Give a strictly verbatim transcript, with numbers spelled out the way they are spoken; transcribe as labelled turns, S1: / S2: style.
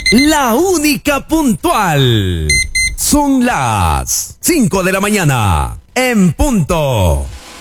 S1: la única puntual. Son las cinco de la mañana, en punto.